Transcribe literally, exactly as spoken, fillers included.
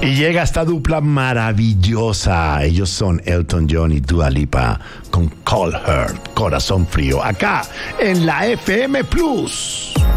Y llega esta dupla maravillosa. Ellos son Elton John y Dua Lipa con Call Her, Corazón Frío, acá en la F M Plus.